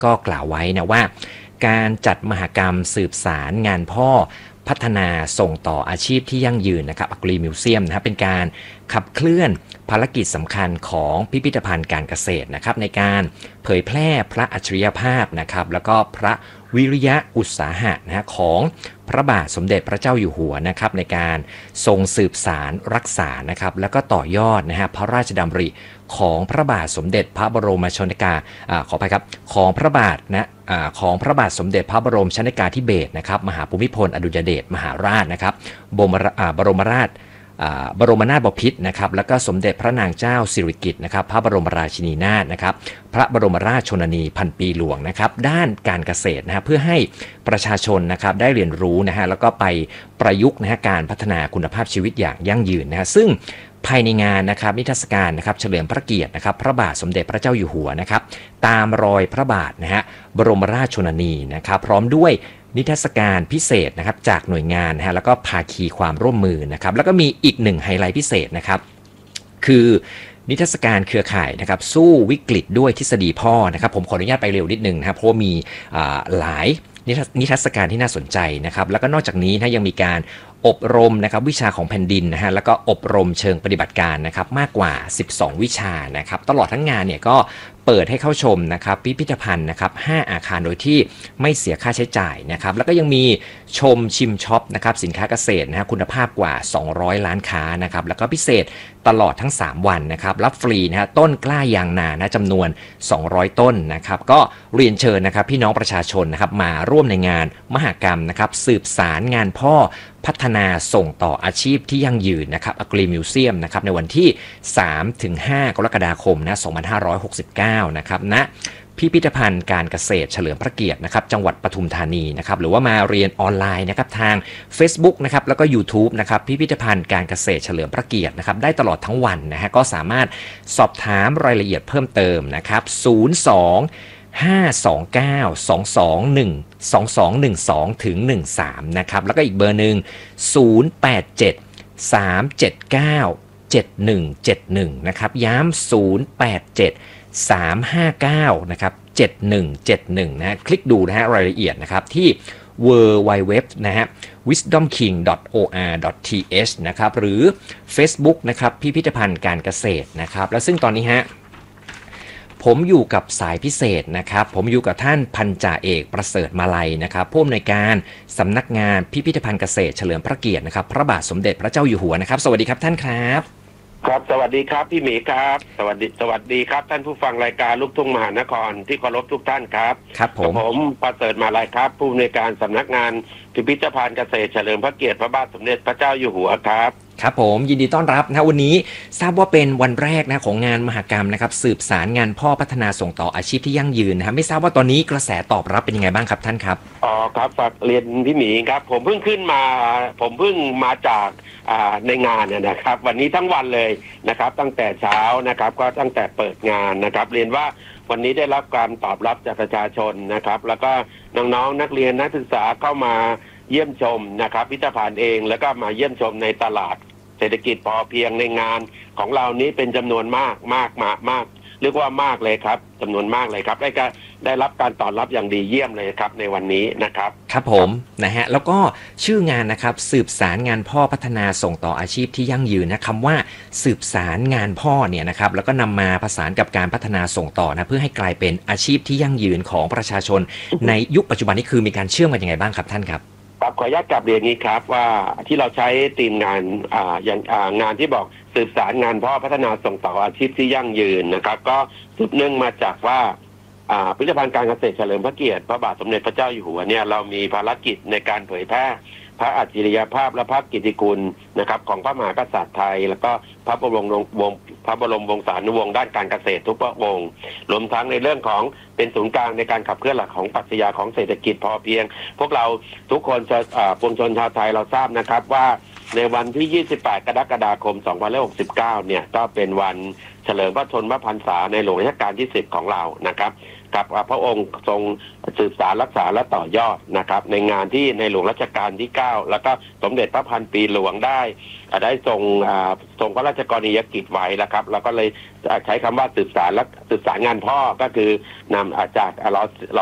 ก็กล่าวไว้นะว่าการจัดมหกรรมสืบสารงานพ่อพัฒนาส่งต่ออาชีพที่ยั่งยืนนะครับAgri Museumนะครับเป็นการขับเคลื่อนภารกิจสำคัญของพิพิธภัณฑ์การเกษตรนะครับในการเผยแพร่พระอัจฉริยภาพนะครับแล้วก็พระวิริยะอุตสาหะนะของพระบาทสมเด็จพระเจ้าอยู่หัวนะครับในการทรงสืบสารรักษานะครับแล้วก็ต่อยอดนะฮะพระราชดำริของพระบาทสมเด็จพระบรมชนกาขออภัยครับของพระบาทนะของพระบาทสมเด็จพระบรมชนกาธิเบศรนะครับมหาภูมิพลอดุลยเดชมหาราชนะครับบรมนาถบพิตรนะครับแล้วก็สมเด็จพระนางเจ้าสิริกิติ์นะครับพระบรมราชินีนาถนะครับพระบรมราชชนนีพันปีหลวงนะครับด้านการเกษตรนะฮะเพื่อให้ประชาชนนะครับได้เรียนรู้นะฮะแล้วก็ไปประยุกต์นะฮะการพัฒนาคุณภาพชีวิตอย่างยั่งยืนนะฮะซึ่งภายในงานนะครับนิทรรศการนะครับเฉลิมพระเกียรตินะครับพระบาทสมเด็จพระเจ้าอยู่หัวนะครับตามรอยพระบาทนะฮะบรมราชชนนีนะครับพร้อมด้วยนิทรรศการพิเศษนะครับจากหน่วยงานนะฮะแล้วก็ภาคีความร่วมมือนะครับแล้วก็มีอีกหนึ่งไฮไลท์พิเศษนะครับคือนิทรรศการเครือข่ายนะครับสู้วิกฤตด้วยทฤษฎีพ่อนะครับผมขออนุญาตไปเร็วนิดนึงนะครับเพราะมีหลายนิทรรศการที่น่าสนใจนะครับแล้วก็นอกจากนี้นะยังมีการอบรมนะครับวิชาของแผ่นดินนะฮะแล้วก็อบรมเชิงปฏิบัติการนะครับมากกว่า12วิชานะครับตลอดทั้งงานเนี่ยก็เปิดให้เข้าชมนะครับพิพิธภัณฑ์นะครับ5อาคารโดยที่ไม่เสียค่าใช้จ่ายนะครับแล้วก็ยังมีชมชิมช็อปนะครับสินค้าเกษตรนะฮะคุณภาพกว่า200ล้านค้านะครับแล้วก็พิเศษตลอดทั้ง3วันนะครับรับฟรีนะฮะต้นกล้ายางนานะจำนวน200ต้นนะครับก็เรียนเชิญนะครับพี่น้องประชาชนนะครับมาร่วมในงานมหกรรมนะครับสืบสารงานพ่อพัฒนาส่งต่ออาชีพที่ยั่งยืนนะครับAgri Museumนะครับในวันที่ 3-5 กรกฎาคมนะ2569นะครับณพิพิธภัณฑ์การเกษตรเฉลิมพระเกียรตินะครับจังหวัดปทุมธานีนะครับหรือว่ามาเรียนออนไลน์นะครับทาง Facebook นะครับแล้วก็ YouTube นะครับพิพิธภัณฑ์การเกษตรเฉลิมพระเกียรตินะครับได้ตลอดทั้งวันนะฮะก็สามารถสอบถามรายละเอียดเพิ่มเติมนะครับ02-529-2212ถึง13นะครับแล้วก็อีกเบอร์หนึ่ง087-379-7171นะครับย้ำ087-359นะครับ7171นะฮะคลิกดูนะฮะรายละเอียดนะครับที่ www นะฮะ wisdomking.or.th นะครับหรือ Facebook นะครับพิพิธภัณฑ์การเกษตรนะครับแล้วซึ่งตอนนี้ฮะผมอยู่กับสายพิเศษนะครับผมอยู่กับท่านพันจ่าเอกประเสริฐมาลัยนะครับผู้อำนวยการสำนักงานพิพิธภัณฑ์เกษตรเฉลิมพระเกียรตินะครับพระบาทสมเด็จพระเจ้าอยู่หัวนะครับสวัสดีครับท่านครับครับสวัสดีครับพี่หมีครับสวัสดีครับท่านผู้ฟังรายการลูกทุ่งมหานครที่เคารพทุกท่านครับครับผมประเสริฐมาลัยครับผู้อำนวยการสำนักงานพิพิธภัณฑ์เกษตรเฉลิมพระเกียรติพระบาทสมเด็จพระเจ้าอยู่หัวครับครับผมยินดีต้อนรับนะวันนี้ทราบว่าเป็นวันแรกนะของงานมหกรรมนะครับสืบสารงานพ่อพัฒนาส่งต่ออาชีพที่ยั่งยืนนะครับไม่ทราบว่าตอนนี้กระแสตอบรับเป็นยังไงบ้างครับท่านครับอ๋อครับฝากเรียนพี่หมีครับผมเพิ่งมาจากในงานนะครับวันนี้ทั้งวันเลยนะครับตั้งแต่เช้านะครับก็ตั้งแต่เปิดงานนะครับเรียนว่าวันนี้ได้รับการตอบรับจากประชาชนนะครับแล้วก็น้องๆนักเรียนนักศึกษาเข้ามาเยี่ยมชมนะครับพิพิธภัณฑ์เองแล้วก็มาเยี่ยมชมในตลาดเศรษฐกิจพอเพียงในงานของเรานี้เป็นจำนวนมากเรียกว่ามากเลยครับจำนวนมากเลยครับได้รับการตอบรับอย่างดีเยี่ยมเลยครับในวันนี้นะครับครับผมนะฮะแล้วก็ชื่องานนะครับสืบสารงานพ่อพัฒนาส่งต่ออาชีพที่ยั่งยืนนะคำว่าสืบสารงานพ่อเนี่ยนะครับแล้วก็นำมาผสานกับการพัฒนาส่งต่อนะเพื่อให้กลายเป็นอาชีพที่ยั่งยืนของประชาชนในยุคปัจจุบันนี้คือมีการเชื่อมกันยังไงบ้างครับท่านครับขออนุญาตกลับเรียนนี้ครับว่าที่เราใช้ทีมงานงานที่บอกสืบสารงานพ่อพัฒนาส่งต่ออาชีพที่ยั่งยืนนะครับก็สืบเนื่องมาจากว่าพิพิธภัณฑ์การเกษตรเฉลิมพระเกียรติพระบาทสมเด็จพระเจ้าอยู่หัวเนี่ยเรามีภารกิจในการเผยแพร่พระอัจฉริยภาพและพระกิตติคุณนะครับของพระมหากษัตริย์ไทยแล้วก็พระบรมวงศานุวงศ์ด้านการเกษตรทุกพระองค์รวมทั้งในเรื่องของเป็นศูนย์กลางในการขับเคลื่อนหลักของปรัชญาของเศรษฐกิจพอเพียงพวกเราทุกคนปวงชนชาวไทยเราทราบนะครับว่าในวันที่28กรกฎาคม2569เนี่ยก็เป็นวันเฉลิมพระชนมพรรษาในหลวงรัชกาลที่10ของเรานะครับกับพระองค์ทรงสืบสานรักษาและต่อยอดนะครับในงานที่ในหลวงรัชกาลที่ 9แล้วก็สมเด็จพระพันปีหลวงได้ทรงพระราชกรณียกิจไว้นะครับแล้วก็เลยใช้คำว่าสืบสานงานพ่อก็คือนำจากเรา